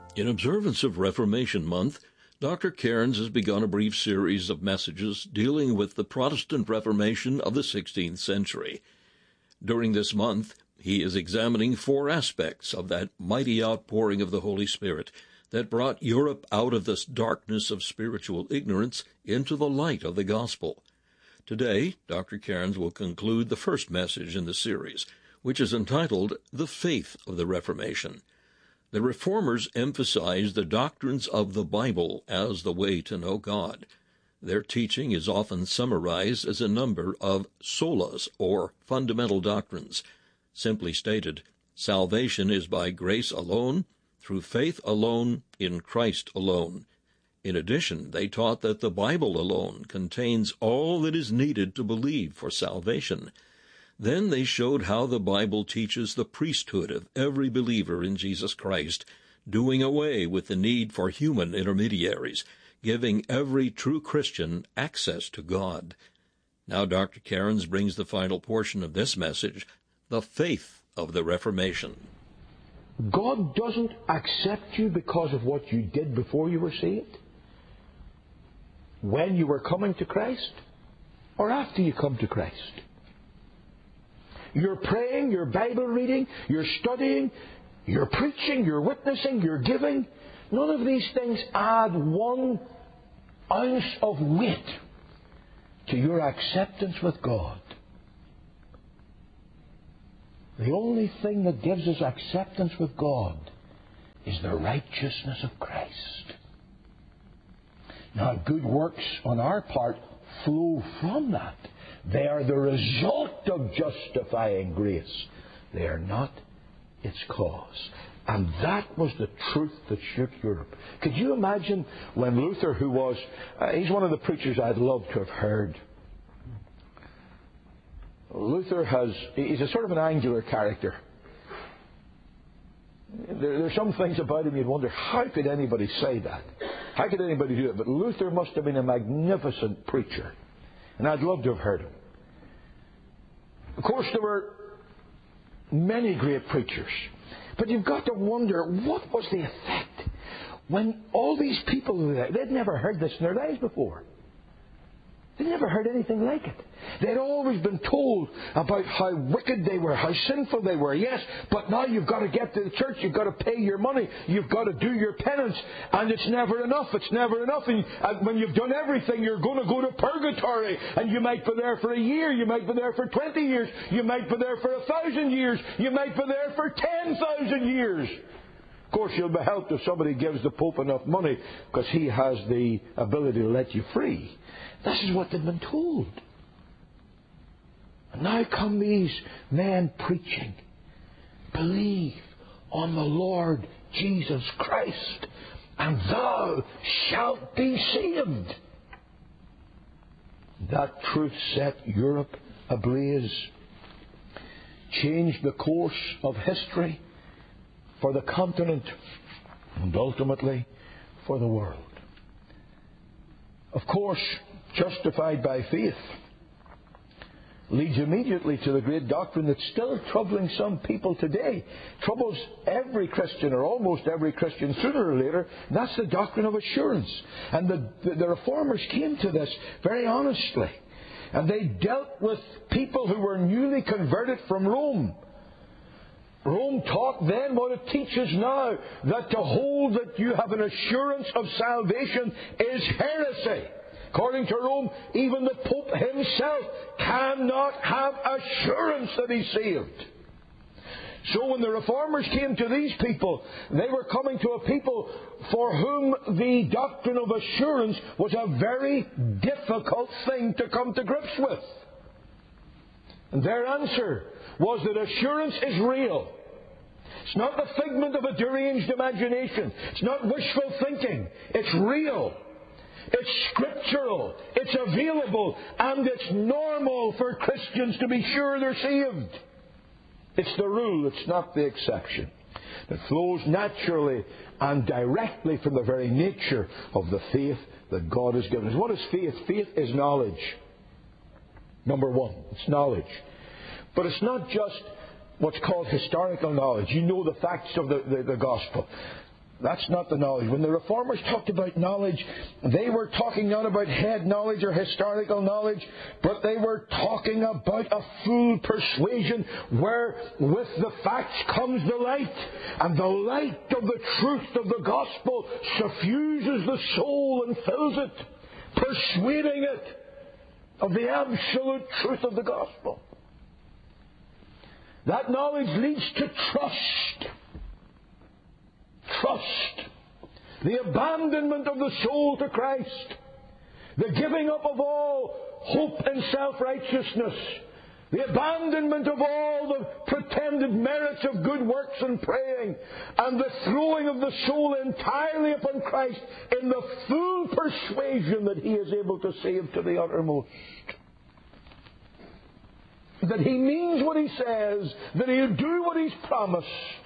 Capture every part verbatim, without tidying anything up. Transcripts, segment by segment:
In observance of Reformation Month, Doctor Cairns has begun a brief series of messages dealing with the Protestant Reformation of the sixteenth century. During this month, he is examining four aspects of that mighty outpouring of the Holy Spirit that brought Europe out of this darkness of spiritual ignorance into the light of the gospel. Today, Doctor Cairns will conclude the first message in the series, which is entitled The Faith of the Reformation. The Reformers emphasized the doctrines of the Bible as the way to know God. Their teaching is often summarized as a number of solas, or fundamental doctrines. Simply stated, salvation is by grace alone, through faith alone, in Christ alone. In addition, they taught that the Bible alone contains all that is needed to believe for salvation. Then they showed how the Bible teaches the priesthood of every believer in Jesus Christ, doing away with the need for human intermediaries, giving every true Christian access to God. Now Doctor Cairns brings the final portion of this message, the faith of the Reformation. God doesn't accept you because of what you did before you were saved, when you were coming to Christ, or after you come to Christ. You're praying, you're Bible reading, you're studying, you're preaching, you're witnessing, you're giving. None of these things add one ounce of weight to your acceptance with God. The only thing that gives us acceptance with God is the righteousness of Christ. Now, good works on our part flow from that. They are the result of justifying grace. They are not its cause. And that was the truth that shook Europe. Could you imagine when Luther, who was, uh, he's one of the preachers I'd love to have heard. Luther has, he's a sort of an angular character. There, there's some things about him you'd wonder, how could anybody say that? How could anybody do it? But Luther must have been a magnificent preacher. And I'd love to have heard him. Of course, there were many great preachers. But you've got to wonder, what was the effect when all these people were there? They'd never heard this in their lives before. They'd never heard anything like it. They'd always been told about how wicked they were, how sinful they were. Yes, but now you've got to get to the church, you've got to pay your money, you've got to do your penance, and it's never enough, it's never enough. And when you've done everything, you're going to go to purgatory, and you might be there for a year, you might be there for twenty years, you might be there for a thousand years, you might be there for ten thousand years. Of course, you'll be helped if somebody gives the Pope enough money, because he has the ability to let you free. This is what they've been told. And now come these men preaching, believe on the Lord Jesus Christ, and thou shalt be saved. That truth set Europe ablaze, changed the course of history for the continent, and ultimately for the world. Of course, justified by faith leads immediately to the great doctrine that's still troubling some people today. Troubles every Christian, or almost every Christian, sooner or later. And that's the doctrine of assurance. And the, the, the Reformers came to this very honestly. And they dealt with people who were newly converted from Rome. Rome taught then what it teaches now, that to hold that you have an assurance of salvation is heresy. According to Rome, even the Pope himself cannot have assurance that he's saved. So when the Reformers came to these people, they were coming to a people for whom the doctrine of assurance was a very difficult thing to come to grips with. And their answer was that assurance is real. It's not the figment of a deranged imagination. It's not wishful thinking. It's real. It's scriptural, it's available, and it's normal for Christians to be sure they're saved. It's the rule, it's not the exception. It flows naturally and directly from the very nature of the faith that God has given us. What is faith? Faith is knowledge. Number one, it's knowledge. But it's not just what's called historical knowledge. You know the facts of the, the, the gospel. That's not the knowledge. When the Reformers talked about knowledge, they were talking not about head knowledge or historical knowledge, but they were talking about a full persuasion where with the facts comes the light, and the light of the truth of the gospel suffuses the soul and fills it, persuading it of the absolute truth of the gospel. That knowledge leads to trust. Trust. The abandonment of the soul to Christ. The giving up of all hope in self-righteousness. The abandonment of all the pretended merits of good works and praying. And the throwing of the soul entirely upon Christ in the full persuasion that He is able to save to the uttermost. That He means what He says. That He'll do what He's promised.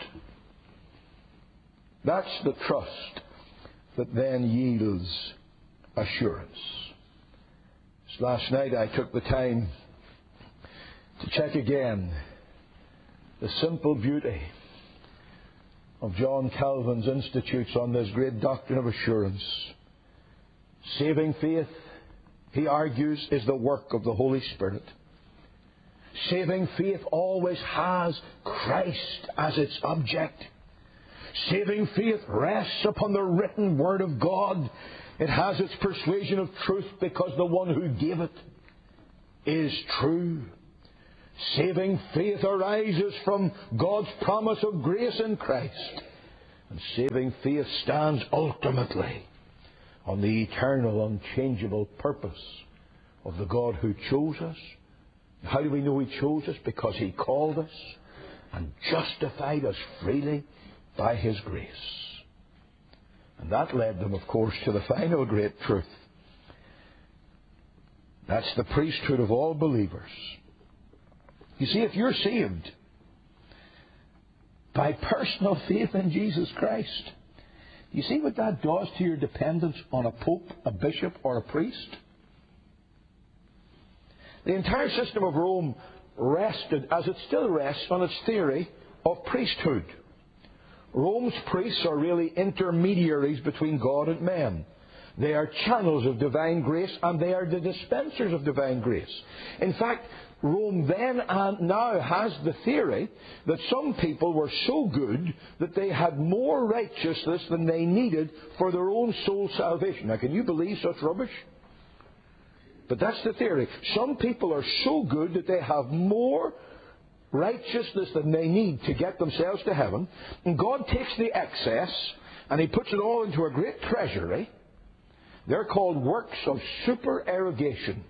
That's the trust that then yields assurance. Just last night I took the time to check again the simple beauty of John Calvin's Institutes on this great doctrine of assurance. Saving faith, he argues, is the work of the Holy Spirit. Saving faith always has Christ as its object. Saving faith rests upon the written Word of God. It has its persuasion of truth because the one who gave it is true. Saving faith arises from God's promise of grace in Christ. And saving faith stands ultimately on the eternal, unchangeable purpose of the God who chose us. How do we know He chose us? Because He called us and justified us freely by His grace. And that led them, of course, to the final great truth. That's the priesthood of all believers. You see, if you're saved by personal faith in Jesus Christ, you see what that does to your dependence on a pope, a bishop, or a priest? The entire system of Rome rested, as it still rests, on its theory of priesthood. Rome's priests are really intermediaries between God and men. They are channels of divine grace, and they are the dispensers of divine grace. In fact, Rome then and now has the theory that some people were so good that they had more righteousness than they needed for their own soul salvation. Now, can you believe such rubbish? But that's the theory. Some people are so good that they have more righteousness than they need to get themselves to heaven. And God takes the excess and He puts it all into a great treasury. They're called works of supererogation.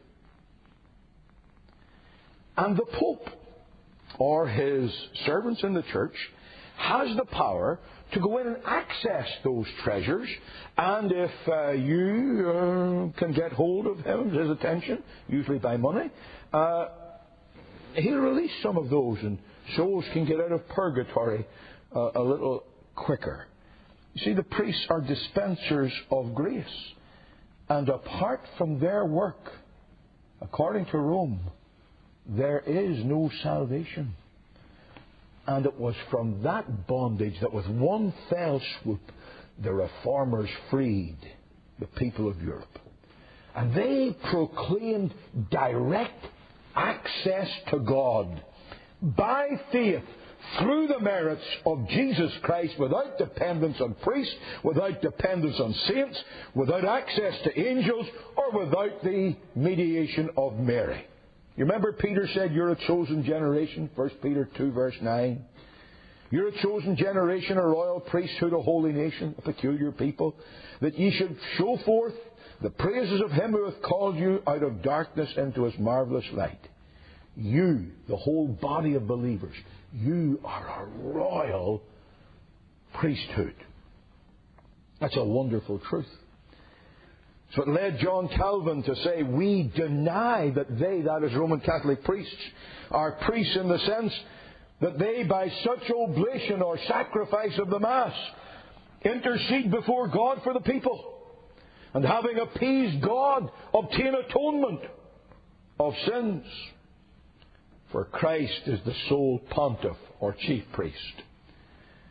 And the Pope, or his servants in the church, has the power to go in and access those treasures. And if uh, you uh, can get hold of him, his attention, usually by money, uh, he'll release some of those, and souls can get out of purgatory uh, a little quicker. You see, the priests are dispensers of grace. And apart from their work, according to Rome, there is no salvation. And it was from that bondage that with one fell swoop, the Reformers freed the people of Europe. And they proclaimed direct access to God by faith through the merits of Jesus Christ, without dependence on priests, without dependence on saints, without access to angels, or without the mediation of Mary. You remember Peter said, you're a chosen generation, First Peter two verse nine. You're a chosen generation, a royal priesthood, a holy nation, a peculiar people, that ye should show forth the praises of Him who hath called you out of darkness into His marvellous light. You, the whole body of believers, you are a royal priesthood. That's a wonderful truth. So it led John Calvin to say, we deny that they, that is Roman Catholic priests, are priests in the sense that they, by such oblation or sacrifice of the Mass, intercede before God for the people, and having appeased God, obtain atonement of sins. For Christ is the sole pontiff or chief priest.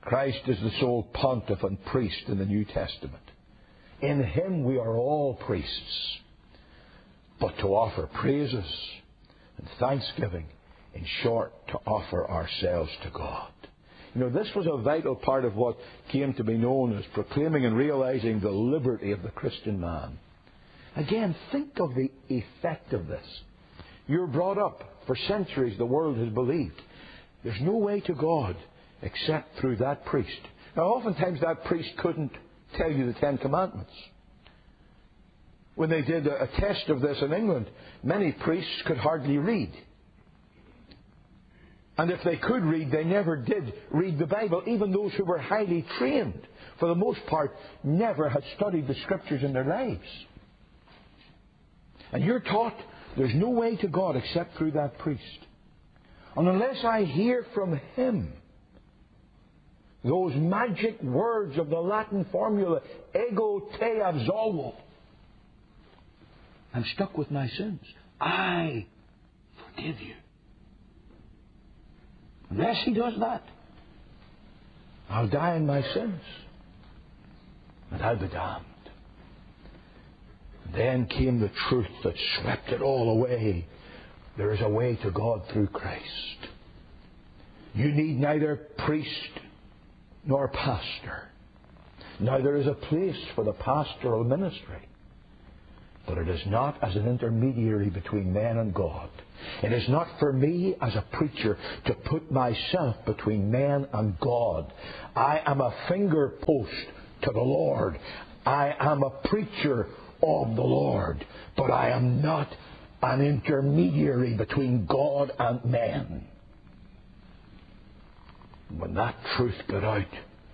Christ is the sole pontiff and priest in the New Testament. In Him we are all priests. But to offer praises and thanksgiving, in short, to offer ourselves to God. You know, this was a vital part of what came to be known as proclaiming and realizing the liberty of the Christian man. Again, think of the effect of this. You're brought up, for centuries the world has believed, there's no way to God except through that priest. Now, oftentimes that priest couldn't tell you the Ten Commandments. When they did a test of this in England, many priests could hardly read. And if they could read, they never did read the Bible. Even those who were highly trained, for the most part, never had studied the Scriptures in their lives. And you're taught there's no way to God except through that priest. And unless I hear from Him those magic words of the Latin formula, ego te absolvo, I'm stuck with my sins. I forgive you. Unless He does that, I'll die in my sins. And I'll be damned. Then came the truth that swept it all away. There is a way to God through Christ. You need neither priest nor pastor. Now there is a place for the pastoral ministry. But it is not as an intermediary between man and God. It is not for me as a preacher to put myself between man and God. I am a finger post to the Lord. I am a preacher of the Lord. But I am not an intermediary between God and man. When that truth got out,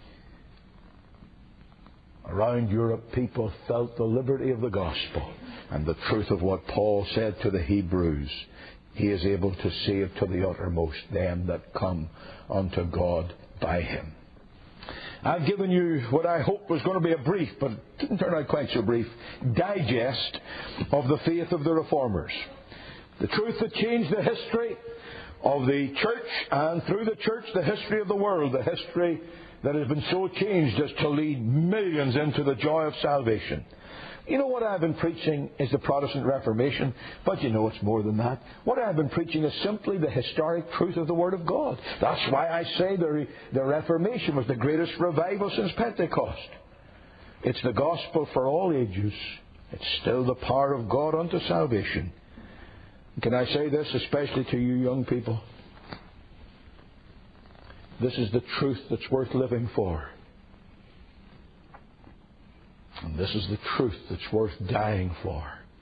around Europe, people felt the liberty of the gospel and the truth of what Paul said to the Hebrews. He is able to save to the uttermost them that come unto God by Him. I've given you what I hoped was going to be a brief, but it didn't turn out quite so brief, digest of the faith of the Reformers. The truth that changed the history of the church, and through the church, the history of the world, the history that has been so changed as to lead millions into the joy of salvation. You know what I've been preaching is the Protestant Reformation, but you know it's more than that. What I've been preaching is simply the historic truth of the Word of God. That's why I say the, Re- the Reformation was the greatest revival since Pentecost. It's the gospel for all ages. It's still the power of God unto salvation. Can I say this, especially to you young people? This is the truth that's worth living for. And this is the truth that's worth dying for.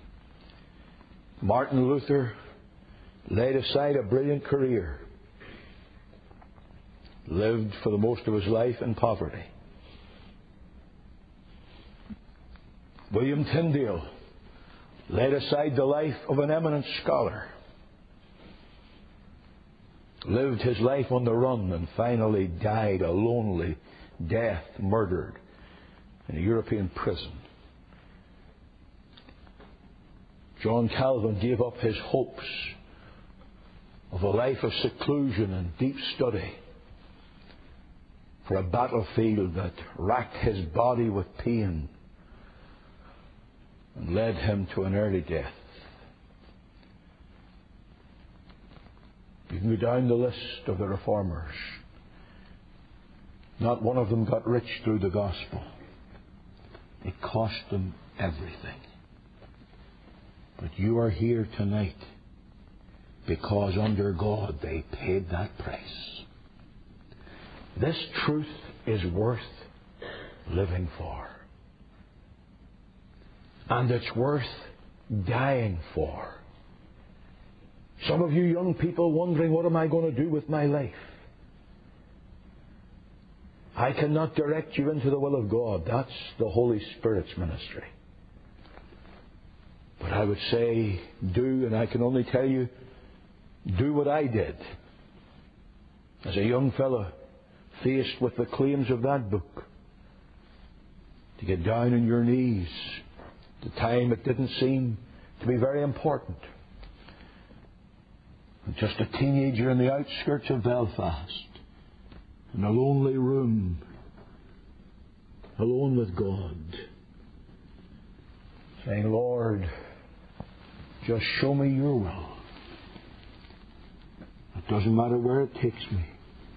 Martin Luther laid aside a brilliant career, lived for the most of his life in poverty. William Tyndale laid aside the life of an eminent scholar, lived his life on the run, and finally died a lonely death, murdered in a European prison. John Calvin gave up his hopes of a life of seclusion and deep study for a battlefield that racked his body with pain and led him to an early death. You can go down the list of the Reformers. Not one of them got rich through the gospel. It cost them everything. But you are here tonight because under God they paid that price. This truth is worth living for. And it's worth dying for. Some of you young people wondering, what am I going to do with my life? I cannot direct you into the will of God. That's the Holy Spirit's ministry. But I would say, do, and I can only tell you, do what I did. As a young fellow, faced with the claims of that book, to get down on your knees. At the time it didn't seem to be very important. Just a teenager in the outskirts of Belfast. in a lonely room, alone with God, saying, Lord, just show me your will. It doesn't matter where it takes me.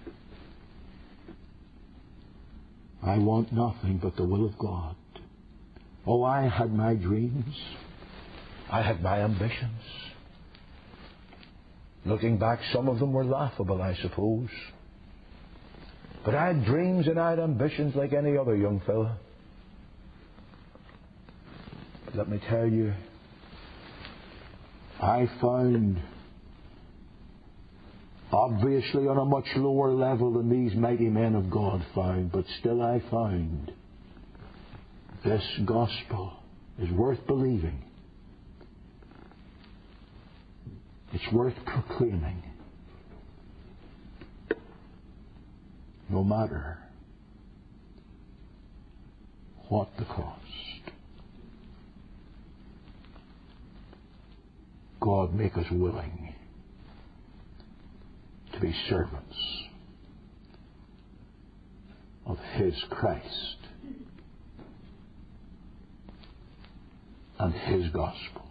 I want nothing but the will of God. Oh, I had my dreams. I had my ambitions. Looking back, some of them were laughable, I suppose. But I had dreams and I had ambitions like any other young fella. But let me tell you, I found, obviously on a much lower level than these mighty men of God found, but still I found, this gospel is worth believing. It's worth proclaiming. No matter what the cost. God, make us willing to be servants of His Christ and His gospel.